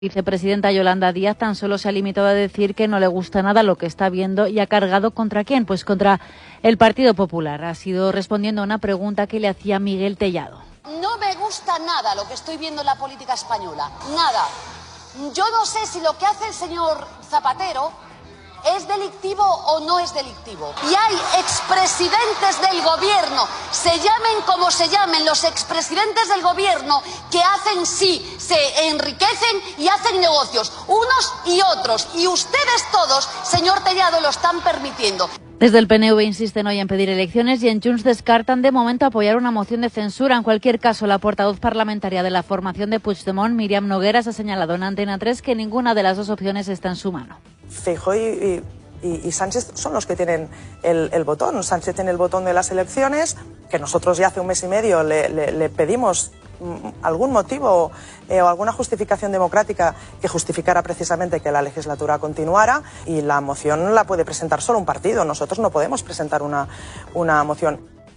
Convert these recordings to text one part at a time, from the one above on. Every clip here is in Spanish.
Vicepresidenta Yolanda Díaz tan solo se ha limitado a decir que no le gusta nada lo que está viendo y ha cargado ¿contra quién? Pues contra el Partido Popular. Ha sido respondiendo a una pregunta que le hacía Miguel Tellado. No me gusta nada lo que estoy viendo en la política española, nada. Yo no sé si lo que hace el señor Zapatero es delictivo o no es delictivo. Y hay expresidentes del gobierno, se llamen como se llamen, los expresidentes del gobierno que hacen sí, se enriquecen y hacen negocios, unos y otros. Y ustedes todos, señor Tellado, lo están permitiendo. Desde el PNV insisten hoy en pedir elecciones y en Junts descartan de momento apoyar una moción de censura. En cualquier caso, la portavoz parlamentaria de la formación de Puigdemont, Míriam Nogueras, ha señalado en Antena 3 que ninguna de las dos opciones está en su mano. Feijóo y Sánchez son los que tienen el botón. Sánchez tiene el botón de las elecciones, que nosotros ya hace un mes y medio le pedimos algún motivo o alguna justificación democrática que justificara precisamente que la legislatura continuara, y la moción la puede presentar solo un partido. Nosotros no podemos presentar una moción.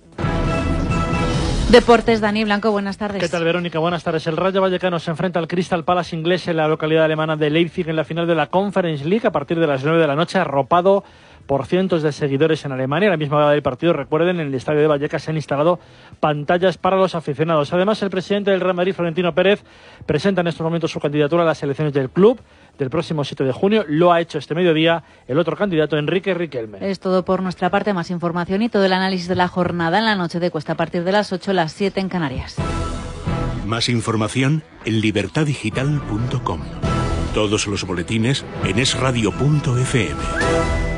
Deportes, Dani Blanco, buenas tardes. ¿Qué tal, Verónica? Buenas tardes. El Rayo Vallecano se enfrenta al Crystal Palace inglés en la localidad alemana de Leipzig en la final de la Conference League a partir de las 9 de la noche, arropado por cientos de seguidores en Alemania. A la misma hora del partido, recuerden, en el estadio de Vallecas se han instalado pantallas para los aficionados. Además, el presidente del Real Madrid, Florentino Pérez, presenta en estos momentos su candidatura a las elecciones del club del próximo 7 de junio. Lo ha hecho este mediodía el otro candidato, Enrique Riquelme. Es todo por nuestra parte. Más información y todo el análisis de la jornada en la noche de Cuesta a partir de las 8, las 7 en Canarias. Más información en libertadigital.com. Todos los boletines en esradio.fm.